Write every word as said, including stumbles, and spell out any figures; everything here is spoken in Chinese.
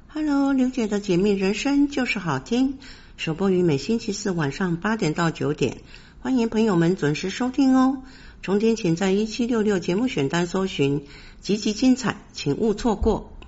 Hello， 刘姐的解密人生就是好听，首播于每星期四晚上八点到九点，欢迎朋友们准时收听哦。重点请在一七六六节目选单搜寻，集集精彩，请勿错过。